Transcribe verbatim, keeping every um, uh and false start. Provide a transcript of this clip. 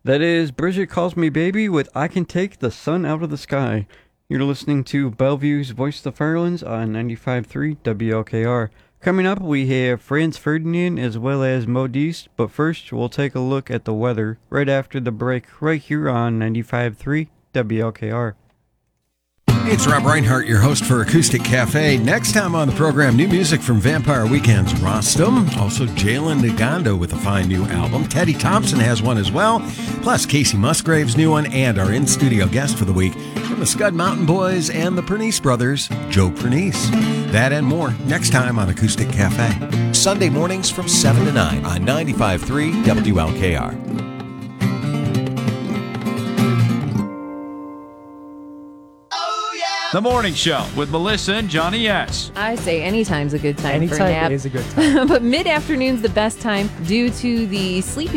That is Bridget Calls Me Baby with I Can Take the Sun Out of the Sky. You're listening to Bellevue's Voice of the Firelands on ninety-five point three W L K R. Coming up, we have Franz Ferdinand as well as Modiste, but first we'll take a look at the weather right after the break right here on ninety-five point three W L K R. It's Rob Reinhardt, your host for Acoustic Cafe. Next time on the program, new music from Vampire Weekend's Rostam. Also, Jalen Nagando with a fine new album. Teddy Thompson has one as well. Plus, Casey Musgrave's new one and our in-studio guest for the week from the Scud Mountain Boys and the Pernice Brothers, Joe Pernice. That and more next time on Acoustic Cafe. Sunday mornings from seven to nine on ninety-five point three W L K R. The Morning Show with Melissa and Johnny S. I say anytime's a good time Anytime for a nap. is a good time. But mid-afternoon's the best time due to the sleepy